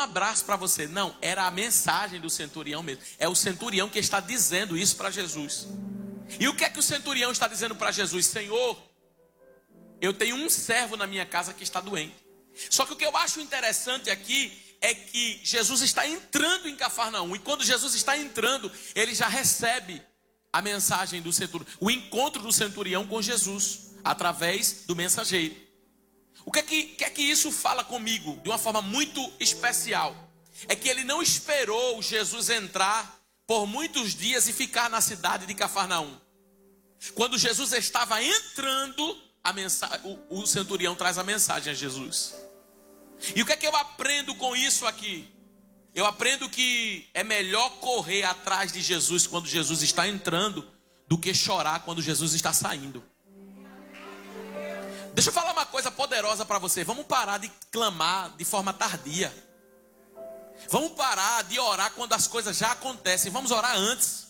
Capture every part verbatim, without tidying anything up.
abraço para você. Não, era a mensagem do centurião mesmo. É o centurião que está dizendo isso para Jesus. E o que é que o centurião está dizendo para Jesus? Senhor, eu tenho um servo na minha casa que está doente. Só que o que eu acho interessante aqui é que Jesus está entrando em Cafarnaum. E quando Jesus está entrando, ele já recebe a mensagem do centurião, o encontro do centurião com Jesus, através do mensageiro. O que é que, que é que isso fala comigo de uma forma muito especial? É que ele não esperou Jesus entrar por muitos dias e ficar na cidade de Cafarnaum. Quando Jesus estava entrando, a mensagem, o, o centurião traz a mensagem a Jesus. E o que é que eu aprendo com isso aqui? Eu aprendo que é melhor correr atrás de Jesus quando Jesus está entrando do que chorar quando Jesus está saindo. Deixa eu falar uma coisa poderosa para você. Vamos parar de clamar de forma tardia. Vamos parar de orar quando as coisas já acontecem. Vamos orar antes.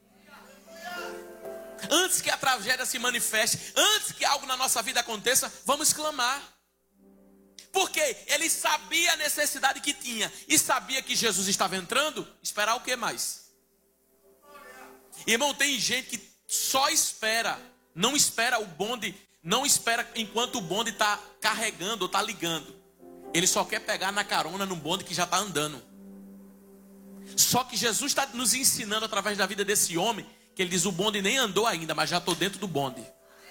Antes que a tragédia se manifeste, antes que algo na nossa vida aconteça, vamos clamar. Porque ele sabia a necessidade que tinha e sabia que Jesus estava entrando. Esperar o que mais? Irmão, tem gente que só espera, não espera o bonde, não espera enquanto o bonde está carregando ou está ligando. Ele só quer pegar na carona no bonde que já está andando. Só que Jesus está nos ensinando através da vida desse homem, que ele diz, o bonde nem andou ainda, mas já estou dentro do bonde.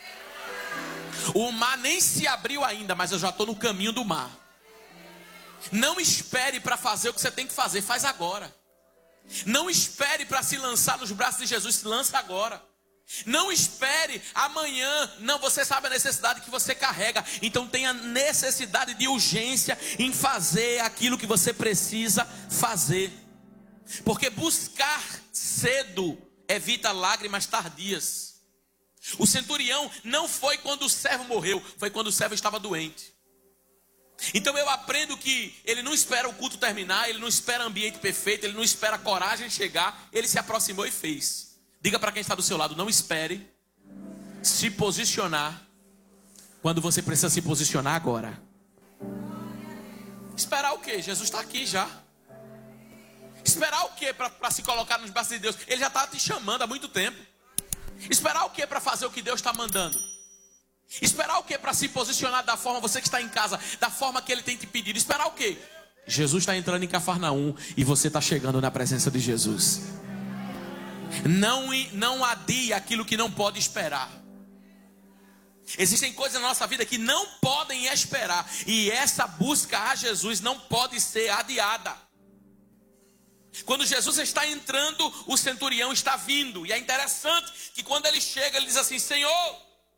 O mar nem se abriu ainda, mas eu já estou no caminho do mar. Não espere para fazer o que você tem que fazer, faz agora. Não espere para se lançar nos braços de Jesus, se lança agora. Não espere amanhã, não, você sabe a necessidade que você carrega. Então tenha necessidade de urgência em fazer aquilo que você precisa fazer. Porque buscar cedo evita lágrimas tardias. O centurião não foi quando o servo morreu, foi quando o servo estava doente. Então eu aprendo que ele não espera o culto terminar, ele não espera ambiente perfeito, ele não espera a coragem chegar, ele se aproximou e fez. Diga para quem está do seu lado, não espere se posicionar quando você precisa se posicionar agora. Esperar o quê? Jesus está aqui já. Esperar o quê para se colocar nos braços de Deus? Ele já está te chamando há muito tempo. Esperar o que para fazer o que Deus está mandando? Esperar o que para se posicionar da forma, você que está em casa, da forma que Ele tem te pedido? Esperar o que? Jesus está entrando em Cafarnaum e você está chegando na presença de Jesus. Não, não adie aquilo que não pode esperar. Existem coisas na nossa vida que não podem esperar, e essa busca a Jesus não pode ser adiada. Quando Jesus está entrando, o centurião está vindo. E é interessante que quando ele chega, ele diz assim, Senhor.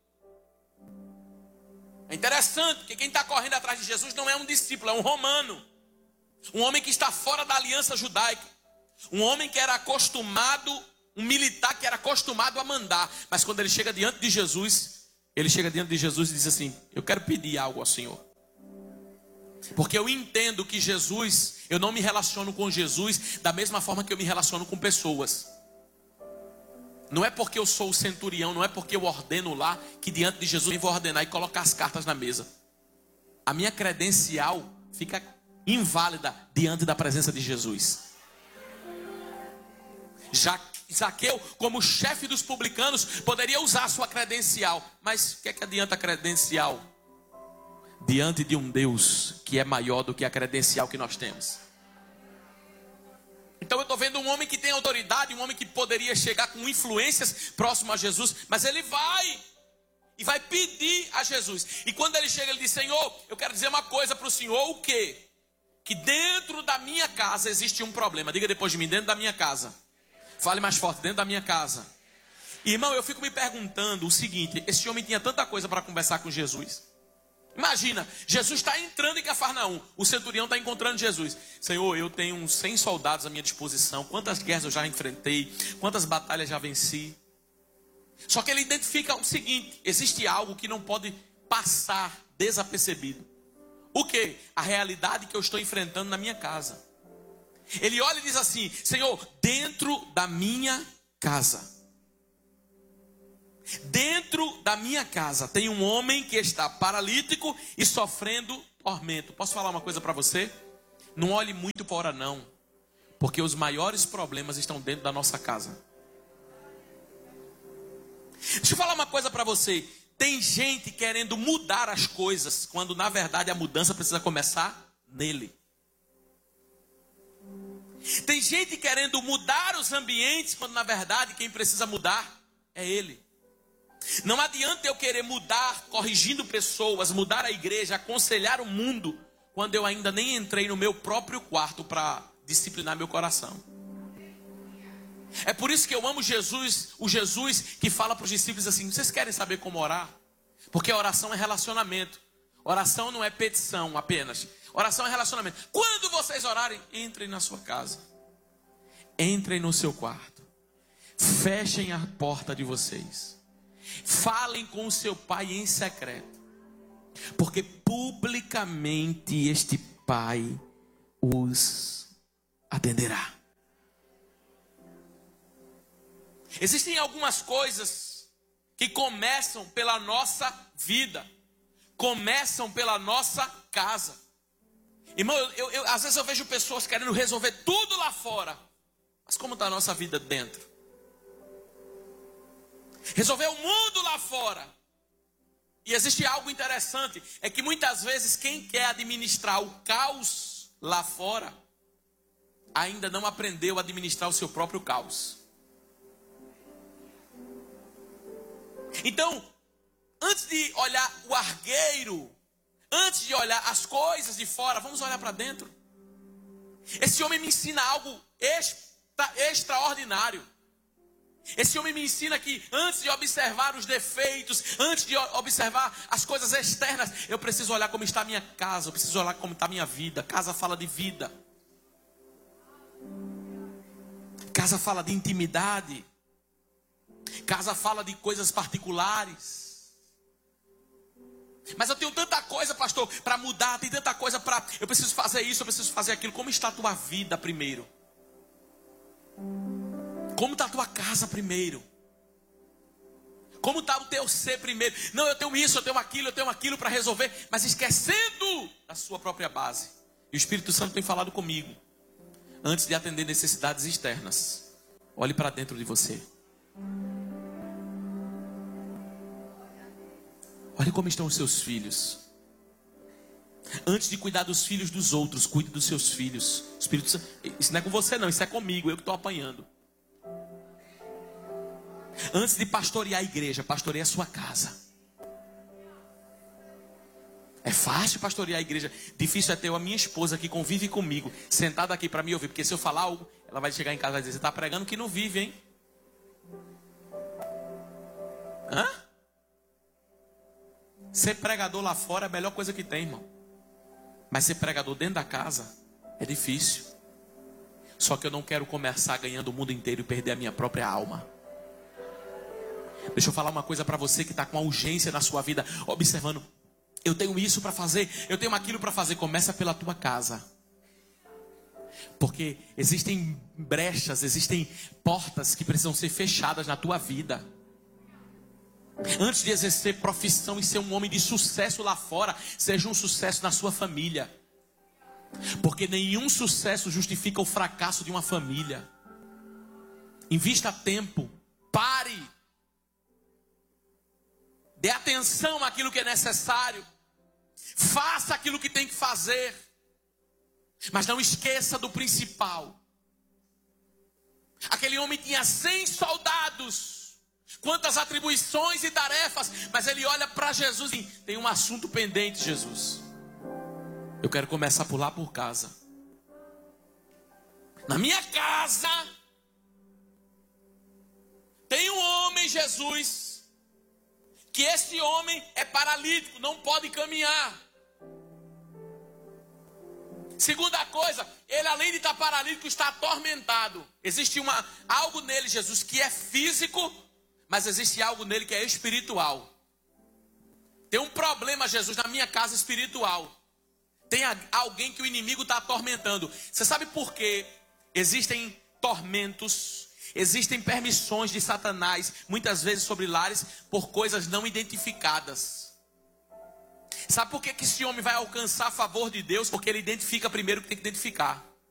É interessante que quem está correndo atrás de Jesus não é um discípulo, é um romano. Um homem que está fora da aliança judaica. Um homem que era acostumado, um militar que era acostumado a mandar. Mas quando ele chega diante de Jesus, ele chega diante de Jesus e diz assim, eu quero pedir algo ao Senhor. Porque eu entendo que Jesus, eu não me relaciono com Jesus da mesma forma que eu me relaciono com pessoas. Não é porque eu sou o centurião, não é porque eu ordeno lá, que diante de Jesus eu vou ordenar e colocar as cartas na mesa. A minha credencial fica inválida diante da presença de Jesus. Já Zaqueu, como chefe dos publicanos, poderia usar a sua credencial. Mas o que é que adianta a credencial diante de um Deus que é maior do que a credencial que nós temos? Então eu estou vendo um homem que tem autoridade, um homem que poderia chegar com influências próximo a Jesus, mas ele vai e vai pedir a Jesus. E quando ele chega, ele diz, Senhor, eu quero dizer uma coisa para o Senhor, o quê? Que dentro da minha casa existe um problema. Diga depois de mim, dentro da minha casa. Fale mais forte, dentro da minha casa. Irmão, eu fico me perguntando o seguinte, esse homem tinha tanta coisa para conversar com Jesus. Imagina, Jesus está entrando em Cafarnaum, o centurião está encontrando Jesus. Senhor, eu tenho uns cem soldados à minha disposição. Quantas guerras eu já enfrentei, quantas batalhas já venci. Só que ele identifica o seguinte, existe algo que não pode passar desapercebido. O quê? A realidade que eu estou enfrentando na minha casa. Ele olha e diz assim, Senhor, dentro da minha casa, dentro da minha casa tem um homem que está paralítico e sofrendo tormento. Posso falar uma coisa para você? Não olhe muito fora não, porque os maiores problemas estão dentro da nossa casa. Deixa eu falar uma coisa para você. Tem gente querendo mudar as coisas, quando na verdade a mudança precisa começar nele. Tem gente querendo mudar os ambientes, quando na verdade quem precisa mudar é ele. Não adianta eu querer mudar, corrigindo pessoas, mudar a igreja, aconselhar o mundo, quando eu ainda nem entrei no meu próprio quarto para disciplinar meu coração. É por isso que eu amo Jesus, o Jesus que fala para os discípulos assim: vocês querem saber como orar? Porque a oração é relacionamento. Oração não é petição apenas. Oração é relacionamento. Quando vocês orarem, entrem na sua casa. Entrem no seu quarto. Fechem a porta de vocês. Falem com o seu pai em secreto. Porque publicamente este pai os atenderá. Existem algumas coisas que começam pela nossa vida. Começam pela nossa casa. Irmão, eu, eu, eu, às vezes eu vejo pessoas querendo resolver tudo lá fora. Mas como está a nossa vida dentro? Resolver o mundo lá fora. E existe algo interessante. É que muitas vezes quem quer administrar o caos lá fora ainda não aprendeu a administrar o seu próprio caos. Então, antes de olhar o argueiro, antes de olhar as coisas de fora, vamos olhar para dentro. Esse homem me ensina algo extra, extraordinário. Esse homem me ensina que antes de observar os defeitos, antes de observar as coisas externas, eu preciso olhar como está a minha casa, eu preciso olhar como está a minha vida. Casa fala de vida. Casa fala de intimidade. Casa fala de coisas particulares. Mas eu tenho tanta coisa, pastor, para mudar. Tem tanta coisa para... Eu preciso fazer isso, eu preciso fazer aquilo. Como está a tua vida primeiro? Como está a tua casa primeiro? Como está o teu ser primeiro? Não, eu tenho isso, eu tenho aquilo, eu tenho aquilo para resolver. Mas esquecendo da sua própria base. E o Espírito Santo tem falado comigo. Antes de atender necessidades externas, olhe para dentro de você. Olhe como estão os seus filhos. Antes de cuidar dos filhos dos outros, cuide dos seus filhos. Espírito Santo, isso não é com você não, isso é comigo, eu que estou apanhando. Antes de pastorear a igreja, pastoreie a sua casa. É fácil pastorear a igreja. Difícil é ter a minha esposa que convive comigo, sentada aqui para me ouvir. Porque se eu falar algo, ela vai chegar em casa e dizer: você está pregando que não vive, hein? Hã? Ser pregador lá fora é a melhor coisa que tem, irmão. Mas ser pregador dentro da casa é difícil. Só que eu não quero começar ganhando o mundo inteiro e perder a minha própria alma. Deixa eu falar uma coisa para você que está com a urgência na sua vida, observando: eu tenho isso para fazer, eu tenho aquilo para fazer. Começa pela tua casa. Porque existem brechas, existem portas que precisam ser fechadas na tua vida. Antes de exercer profissão e ser um homem de sucesso lá fora, seja um sucesso na sua família. Porque nenhum sucesso justifica o fracasso de uma família. Invista tempo, pare. Dê atenção àquilo que é necessário. Faça aquilo que tem que fazer. Mas não esqueça do principal. Aquele homem tinha cem soldados. Quantas atribuições e tarefas. Mas ele olha para Jesus e tem um assunto pendente, Jesus. Eu quero começar por lá por casa. Na minha casa tem um homem, Jesus, que esse homem é paralítico, não pode caminhar. Segunda coisa, ele além de estar paralítico, está atormentado. Existe uma, algo nele, Jesus, que é físico, mas existe algo nele que é espiritual. Tem um problema, Jesus, na minha casa espiritual. Tem alguém que o inimigo está atormentando. Você sabe por quê? Existem tormentos, existem permissões de Satanás, muitas vezes sobre lares, por coisas não identificadas. Sabe por que, que esse homem vai alcançar a favor de Deus? Porque ele identifica primeiro o que tem que identificar.